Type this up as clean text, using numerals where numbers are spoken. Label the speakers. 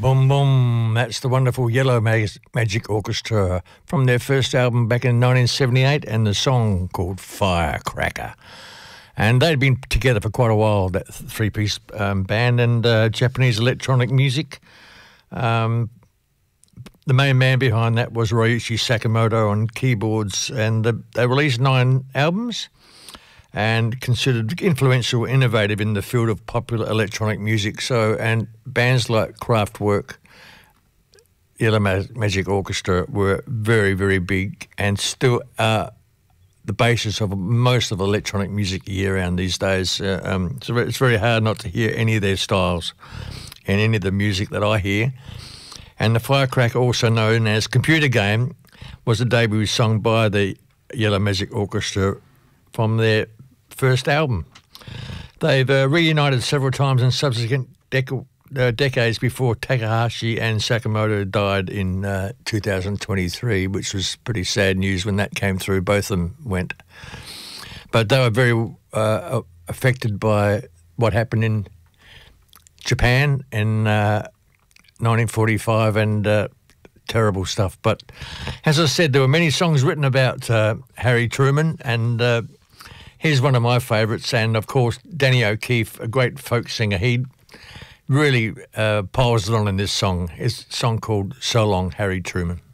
Speaker 1: Boom Boom, that's the wonderful Yellow Magic Orchestra from their first album back in 1978, and the song called Firecracker. And they'd been together for quite a while, that three-piece band, and Japanese electronic music. The main man behind that was Ryuichi Sakamoto on keyboards, and they released 9 albums and considered influential, innovative in the field of popular electronic music. So, and bands like Kraftwerk, Yellow Magic Orchestra were very, very big and still are the basis of most of electronic music year round these days. So it's very hard not to hear any of their styles in any of the music that I hear. And the Firecracker, also known as Computer Game, was a debut song by the Yellow Magic Orchestra from their first album. They've reunited several times in subsequent decades before Takahashi and Sakamoto died in 2023, which was pretty sad news when that came through. Both of them went. But they were very affected by what happened in Japan in 1945 and terrible stuff. But as I said, there were many songs written about Harry Truman, and here's one of my favourites, and of course Danny O'Keefe, a great folk singer. He really piles it on in this song. It's a song called So Long, Harry Truman.